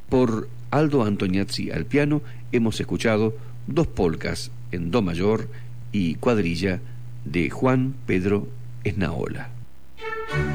Por Aldo Antoniazzi al piano hemos escuchado dos polcas en do mayor y cuadrilla de Juan Pedro Esnaola.